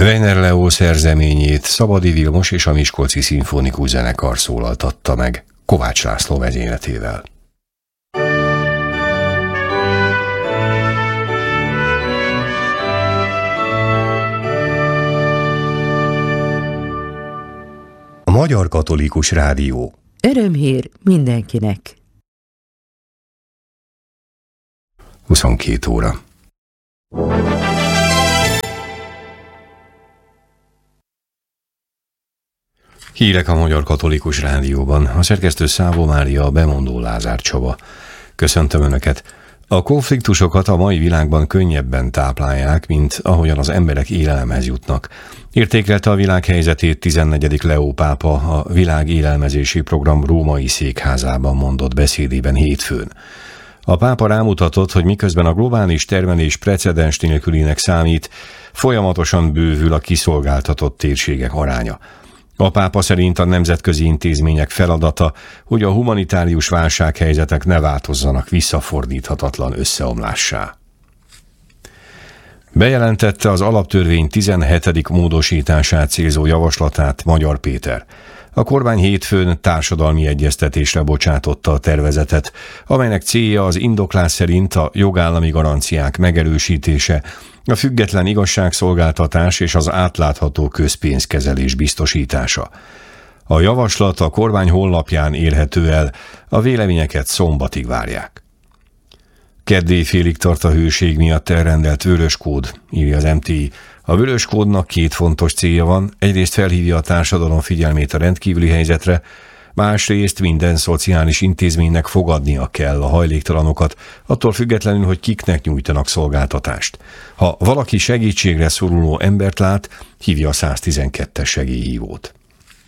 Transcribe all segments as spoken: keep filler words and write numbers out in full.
Weiner Leó szerzeményét Szabadi Vilmos és a Miskolci Szimfonikus Zenekar szólaltatta meg Kovács László vezényletével. A Magyar Katolikus Rádió. Örömhír mindenkinek. huszonkét óra. Hírek a Magyar Katolikus Rádióban. A szerkesztő Szávó Mária, a bemondó Lázár Csaba. Köszöntöm Önöket! A konfliktusokat a mai világban könnyebben táplálják, mint ahogyan az emberek élelemhez jutnak. Értékelte a világ helyzetét tizennegyedik Leó pápa a Világ Élelmezési Program római székházában mondott beszédében hétfőn. A pápa rámutatott, hogy miközben a globális termelés precedens nélkülinek számít, folyamatosan bővül a kiszolgáltatott térségek aránya. A pápa szerint a nemzetközi intézmények feladata, hogy a humanitárius válsághelyzetek ne változzanak visszafordíthatatlan összeomlássá. Bejelentette az alaptörvény tizenhetedik módosítását célzó javaslatát Magyar Péter. A kormány hétfőn társadalmi egyeztetésre bocsátotta a tervezetet, amelynek célja az indoklás szerint a jogállami garanciák megerősítése, a független igazságszolgáltatás és az átlátható közpénzkezelés biztosítása. A javaslat a kormány honlapján érhető el, a véleményeket szombatig várják. Keddélyfélig tart a hőség miatt elrendelt vöröskód, írja az em té i. A vöröskódnak két fontos célja van, egyrészt felhívja a társadalom figyelmét a rendkívüli helyzetre, másrészt minden szociális intézménynek fogadnia kell a hajléktalanokat, attól függetlenül, hogy kiknek nyújtanak szolgáltatást. Ha valaki segítségre szoruló embert lát, hívja a száztizenkettes segélyhívót.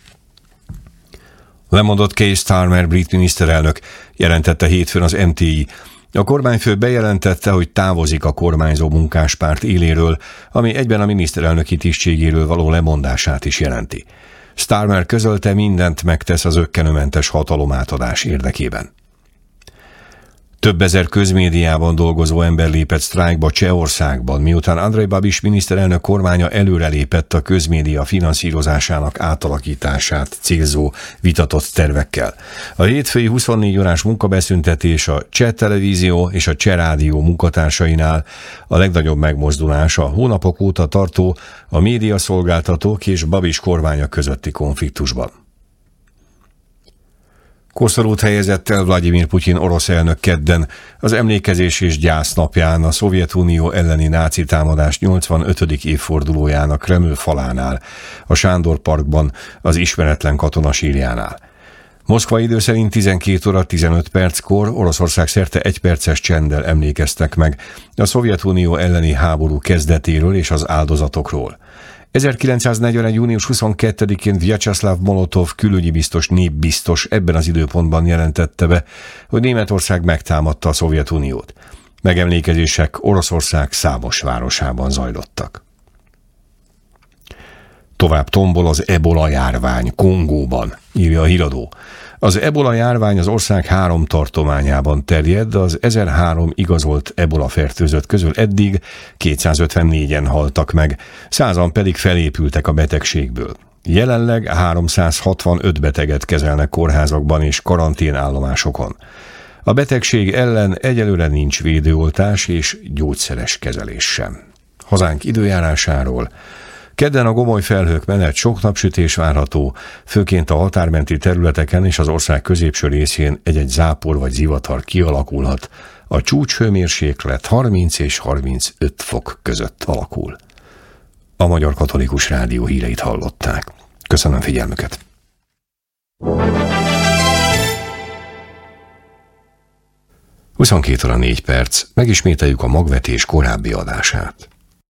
Lemondott Keir Starmer brit miniszterelnök, jelentette hétfőn az em té i. A kormányfő bejelentette, hogy távozik a kormányzó munkáspárt éléről, ami egyben a miniszterelnöki tisztségéről való lemondását is jelenti. Starmer közölte, mindent megtesz az ökkenőmentes hatalomátadás érdekében. Több ezer közmédiában dolgozó ember lépett sztrájkba Csehországban, miután Andrej Babiš miniszterelnök kormánya előrelépett a közmédia finanszírozásának átalakítását célzó vitatott tervekkel. A hétfői huszonnégy órás munkabeszüntetés a Cseh Televízió és a Cseh Rádió munkatársainál a legnagyobb megmozdulás a hónapok óta tartó a médiaszolgáltatók és Babiš kormánya közötti konfliktusban. Koszorút helyezett el Vladimir Putyin orosz elnök kedden, az emlékezés és gyász napján a Szovjetunió elleni náci támadás nyolcvanötödik évfordulójának Kreml falánál, a Sándor Parkban, az ismeretlen katona sírjánál. Moszkva idő szerint tizenkét óra tizenöt perckor Oroszország szerte egyperces csenddel emlékeztek meg a Szovjetunió elleni háború kezdetéről és az áldozatokról. ezerkilencszáznegyvenegy. június huszonkettedikén Vyacheslav Molotov külügyi biztos népbiztos ebben az időpontban jelentette be, hogy Németország megtámadta a Szovjetuniót. Megemlékezések Oroszország számos városában zajlottak. Tovább tombol az ebola járvány Kongóban, írja a híradó. Az ebola járvány az ország három tartományában terjed, az ezerhárom igazolt ebola fertőzött közül eddig kétszázötvennégyen haltak meg, százan pedig felépültek a betegségből. Jelenleg háromszázhatvanöt beteget kezelnek kórházakban és karanténállomásokon. A betegség ellen egyelőre nincs védőoltás és gyógyszeres kezelés sem. Hazánk időjárásáról. Kedden a gomoly felhők mellett sok napsütés várható, főként a határmenti területeken és az ország középső részén egy-egy zápor vagy zivatar kialakulhat. A csúcshőmérséklet harminc és harmincöt fok között alakul. A Magyar Katolikus Rádió híreit hallották. Köszönöm figyelmüket! huszonkét óra négy perc, megismételjük a magvetés korábbi adását.